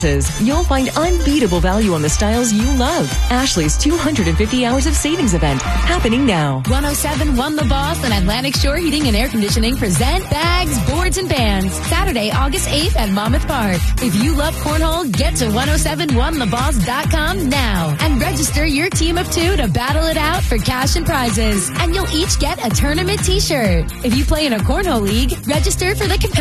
You'll find unbeatable value on the styles you love. Ashley's 250 hours of savings event happening now. 107.1 The Boss and Atlantic Shore Heating and Air Conditioning present Bags, Boards, and Bands Saturday, August 8th at Monmouth Park. If you love cornhole, get to 1071theboss.com now and register your team of 2 to battle it out for cash and prizes. And you'll each get a tournament t-shirt. If you play in a cornhole league, register for the competitive